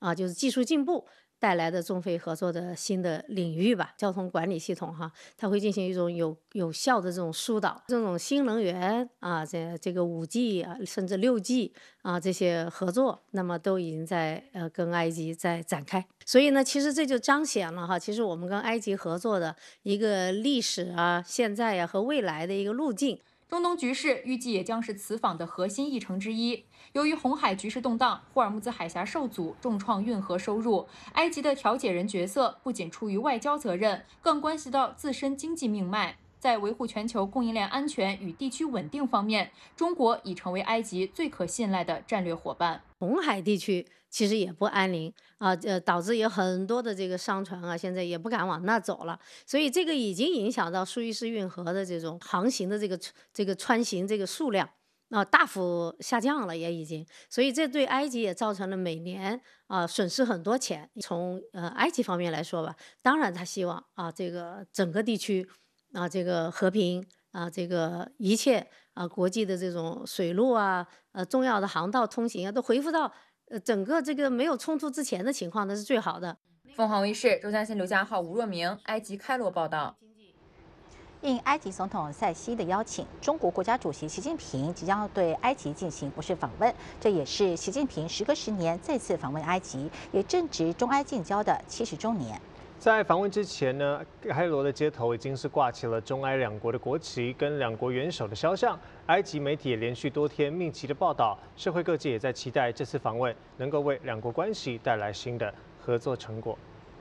就是技术进步带来的中非合作的新的领域吧，交通管理系统哈，它会进行一种有效的这种疏导，这种新能源这个5G甚至6G 这些合作，那么都已经在跟埃及在展开。所以呢，其实这就彰显了哈，其实我们跟埃及合作的一个历史现在和未来的一个路径。 中东局势预计也将是此访的核心议程之一。由于红海局势动荡，霍尔木兹海峡受阻，重创运河收入。埃及的调解人角色不仅出于外交责任，更关系到自身经济命脉。在维护全球供应链安全与地区稳定方面，中国已成为埃及最可信赖的战略伙伴。 红海地区其实也不安宁导致有很多的这个商船现在也不敢往那走了，所以这个已经影响到苏伊士运河的这种航行的这个穿行这个数量大幅下降了，也已经，所以这对埃及也造成了每年损失很多钱。从埃及方面来说吧，当然他希望这个整个地区这个和平这个一切国际的这种水路重要的航道通行都恢复到整个这个没有冲突之前的情况，那是最好的。 凤凰卫视周嘉欣、刘家浩、吴若明，埃及开罗报道。 应埃及总统塞西的邀请，中国国家主席习近平即将对埃及进行国事访问，这也是习近平时隔10年再次访问埃及，也正值中埃建交的70周年。 在访问之前呢，开罗的街头已经是挂起了中埃两国的国旗跟两国元首的肖像。埃及媒体也连续多天密集的报道，社会各界也在期待这次访问能够为两国关系带来新的合作成果。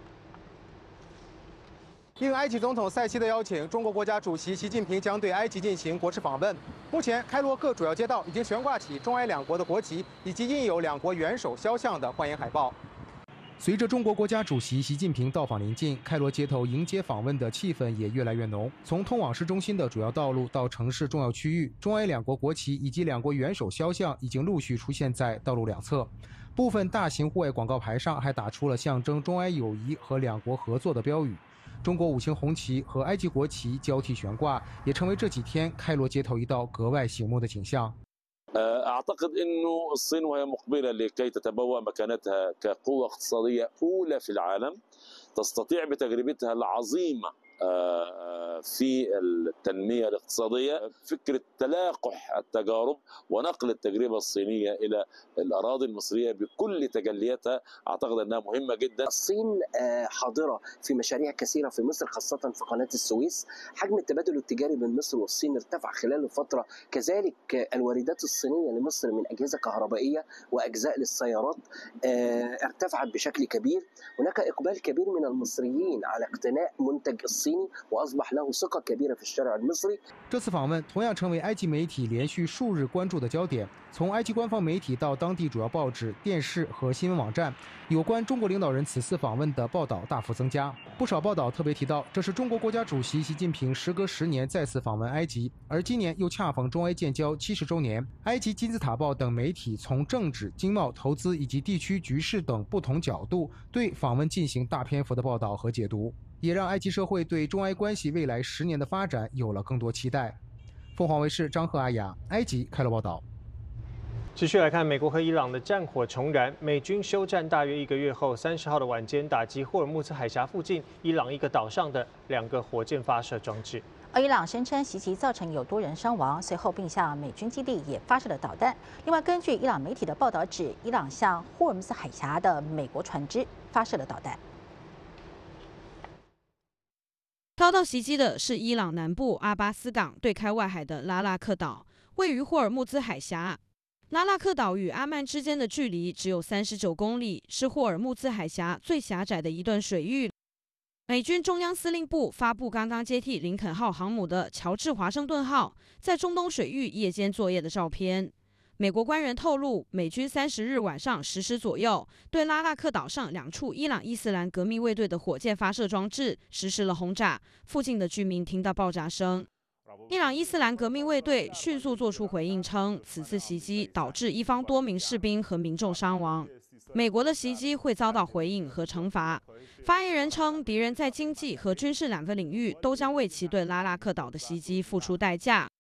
应埃及总统塞西的邀请，中国国家主席习近平将对埃及进行国事访问。目前，开罗各主要街道已经悬挂起中埃两国的国旗，以及印有两国元首肖像的欢迎海报。 随着中国国家主席习近平到访临近，开罗街头迎接访问的气氛也越来越浓。从通往市中心的主要道路到城市重要区域，中埃两国国旗以及两国元首肖像已经陆续出现在道路两侧。部分大型户外广告牌上还打出了象征中埃友谊和两国合作的标语。中国5星红旗和埃及国旗交替悬挂，也成为这几天开罗街头一道格外醒目的景象。 أعتقد أنه الصين وهي مقبلة لكي تتبوأ مكانتها كقوة اقتصادية أولى في العالم تستطيع بتجربتها العظيمة في التنمية الاقتصادية فكرة تلاقح التجارب ونقل التجربة الصينية إلى الأراضي المصرية بكل تجلياتها أعتقد أنها مهمة جدا. الصين حاضرة في مشاريع كثيرة في مصر خاصة في قناة السويس. حجم التبادل التجاري بين مصر والصين ارتفع خلال الفترة، كذلك الواردات الصينية لمصر من أجهزة كهربائية وأجزاء للسيارات ارتفعت بشكل كبير. هناك إقبال كبير من المصريين على اقتناء منتج الصيني وأصبح له ثقة كبيرة في الشارع المصري。 这次访问同样成为埃及媒体连续数日关注的焦点。从埃及官方媒体到当地主要报纸、电视和新闻网站，有关中国领导人此次访问的报道大幅增加。不少报道特别提到，这是中国国家主席习近平时隔10年再次访问埃及，而今年又恰逢中埃建交70周年。埃及金字塔报等媒体从政治、经贸、投资以及地区局势等不同角度对访问进行大篇幅的报道和解读，也让埃及社会对中埃关系未来10年的发展有了更多期待。凤凰卫视张赫、阿雅，埃及开罗报道。 持续来看，美国和伊朗的战火重燃。美军休战大约1个月后，30号的晚间打击霍尔木兹海峡附近伊朗一个岛上的2个火箭发射装置。 而伊朗声称袭击造成有多人伤亡，随后并向美军基地也发射了导弹。另外，根据伊朗媒体的报道指，伊朗向霍尔木兹海峡的美国船只发射了导弹。 遭到袭击的是伊朗南部阿巴斯港对开外海的拉拉克岛，位于霍尔木兹海峡。拉拉克岛与阿曼之间的距离只有39公里，是霍尔木兹海峡最狭窄的一段水域。美军中央司令部发布刚刚接替林肯号航母的乔治华盛顿号在中东水域夜间作业的照片。美国官员透露，美军30日晚上10时左右，对拉拉克岛上2处伊朗伊斯兰革命卫队的火箭发射装置实施了轰炸，附近的居民听到爆炸声。伊朗伊斯兰革命卫队迅速做出回应称，此次袭击导致伊方多名士兵和民众伤亡。美国的袭击会遭到回应和惩罚。发言人称，敌人在经济和军事2个领域都将为其对拉拉克岛的袭击付出代价。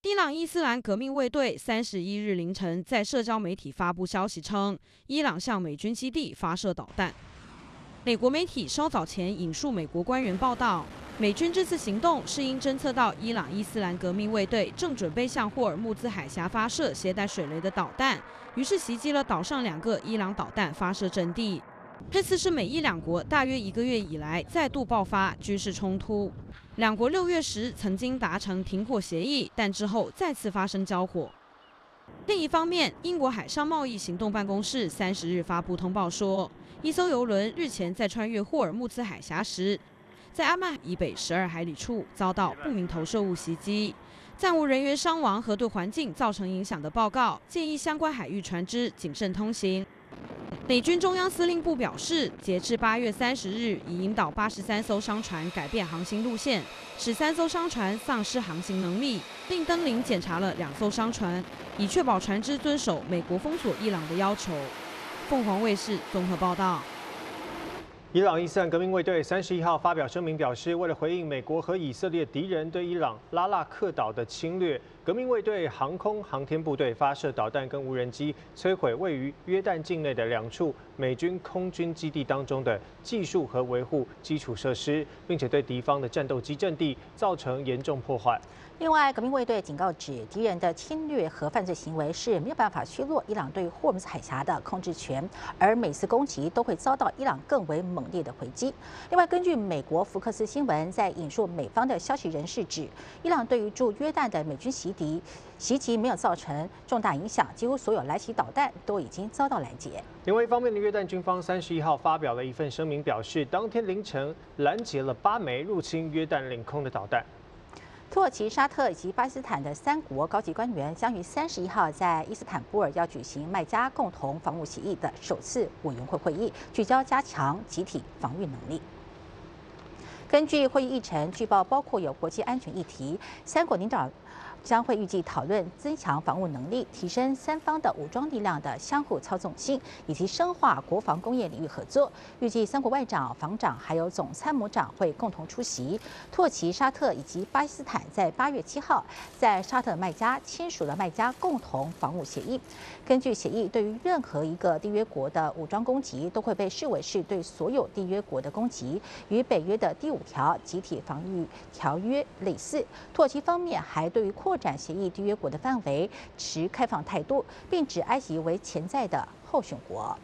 伊朗伊斯兰革命卫队31日凌晨在社交媒体发布消息称，伊朗向美军基地发射导弹。美国媒体稍早前引述美国官员报道，美军这次行动是因侦测到伊朗伊斯兰革命卫队正准备向霍尔木兹海峡发射携带水雷的导弹，于是袭击了岛上2个伊朗导弹发射阵地。这次是美伊两国大约1个月以来再度爆发军事冲突。两国6月时曾经达成停火协议，但之后再次发生交火。另一方面，英国海上贸易行动办公室30日发布通报说，一艘邮轮日前在穿越霍尔木兹海峡时，在阿曼以北12海里处遭到不明投射物袭击，暂无人员伤亡和对环境造成影响的报告，建议相关海域船只谨慎通行。美军中央司令部表示，截至8月30日，已引导83艘商船改变航行路线，使3艘商船丧失航行能力，并登临检查了2艘商船，以确保船只遵守美国封锁伊朗的要求。凤凰卫视综合报道。 伊朗伊斯兰革命卫队31号发表声明表示，为了回应美国和以色列敌人对伊朗拉腊克岛的侵略，革命卫队航空航天部队发射导弹跟无人机，摧毁位于约旦境内的2处美军空军基地当中的技术和维护基础设施，并且对敌方的战斗机阵地造成严重破坏。 另外，革命卫队警告指，敌人的侵略和犯罪行为是没有办法削弱伊朗对霍尔木兹海峡的控制权，而每次攻击都会遭到伊朗更为猛烈的回击。另外，根据美国福克斯新闻在引述美方的消息人士指，伊朗对于驻约旦的美军袭击没有造成重大影响，几乎所有来袭导弹都已经遭到拦截。 另外一方面的约旦军方31号发表了一份声明，表示当天凌晨拦截了8枚入侵约旦领空的导弹。 土耳其、沙特以及巴基斯坦的3国高级官员将于31号在伊斯坦布尔要举行麦加共同防务协议的首次委员会会议，聚焦加强集体防御能力。根据会议议程，据报包括有国际安全议题，3国领导将会预计讨论增强防务能力、提升3方的武装力量的相互操纵性，以及深化国防工业领域合作。预计3国外长、防长还有总参谋长会共同出席。土耳其、沙特以及巴基斯坦在8月7号在沙特麦加签署了麦加共同防务协议。根据协议，对于任何一个缔约国的武装攻击，都会被视为是对所有缔约国的攻击，与北约的第5条集体防御条约类似。土耳其方面还对于扩展协议缔约国的范围持开放态度，并指埃及为潜在的候选国。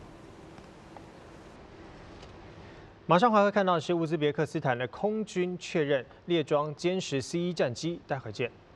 马上还会看到的是乌兹别克斯坦的空军确认列装歼十 C1战机，待会见。